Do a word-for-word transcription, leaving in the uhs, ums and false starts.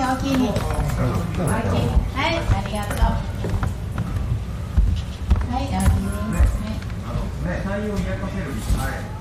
おきに。はい、ありがとう。はい、おおきに。 ね、あのね、太陽に焼かせる。はい。